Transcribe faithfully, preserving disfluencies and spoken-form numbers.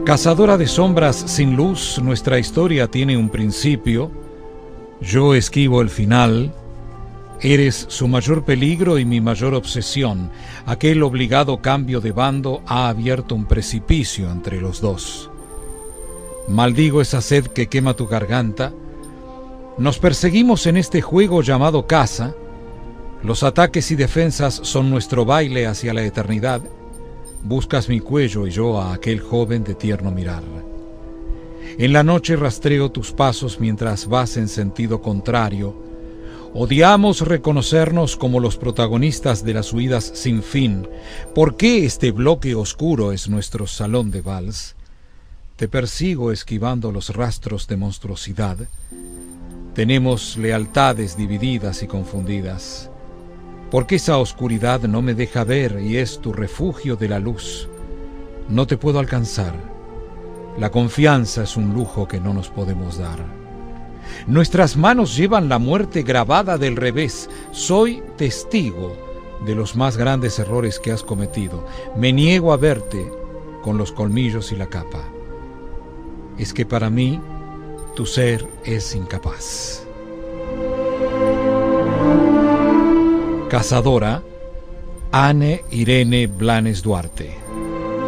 Cazadora de sombras sin luz, nuestra historia tiene un principio. Yo esquivo el final. Eres su mayor peligro y mi mayor obsesión. Aquel obligado cambio de bando ha abierto un precipicio entre los dos. Maldigo esa sed que quema tu garganta. Nos perseguimos en este juego llamado caza. Los ataques y defensas son nuestro baile hacia la eternidad. Buscas mi cuello y yo a aquel joven de tierno mirar. En la noche rastreo tus pasos mientras vas en sentido contrario. Odiamos reconocernos como los protagonistas de las huidas sin fin. ¿Por qué este bloque oscuro es nuestro salón de vals? Te persigo esquivando los rastros de monstruosidad. Tenemos lealtades divididas y confundidas. Porque esa oscuridad no me deja ver y es tu refugio de la luz. No te puedo alcanzar. La confianza es un lujo que no nos podemos dar. Nuestras manos llevan la muerte grabada del revés. Soy testigo de los más grandes errores que has cometido. Me niego a verte con los colmillos y la capa. Es que para mí tu ser es incapaz. Cazadora, Anne Irene Blanes Duarte.